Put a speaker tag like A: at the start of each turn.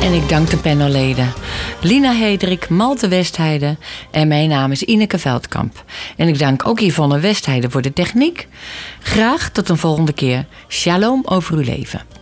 A: En ik dank de panelleden Lina Hedrik, Malte Westheide en mijn naam is Ineke Veldkamp. En ik dank ook Yvonne Westheide voor de techniek. Graag tot een volgende keer. Shalom over uw leven.